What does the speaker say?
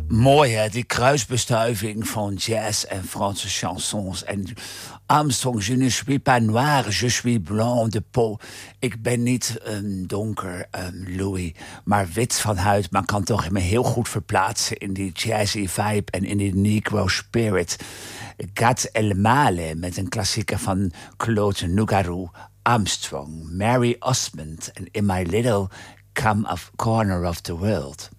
Mooi hè, die kruisbestuiving van jazz en Franse chansons. En Armstrong, je ne suis pas noir, je suis blanc de peau. Ik ben niet donker, Louis, maar wit van huid. Maar kan toch me heel goed verplaatsen in die jazzy vibe en in die negro spirit. Gat El Male met een klassieker van Claude Nougaro. Armstrong, Mary Osmond en In My Little Corner of the World.